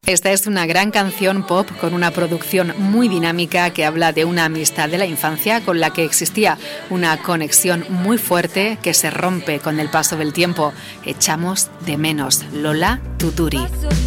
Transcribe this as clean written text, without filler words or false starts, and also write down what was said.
Esta es una gran canción pop con una producción muy dinámica que habla de una amistad de la infancia con la que existía una conexión muy fuerte que se rompe con el paso del tiempo. Echamos de menos Lola Tuturi.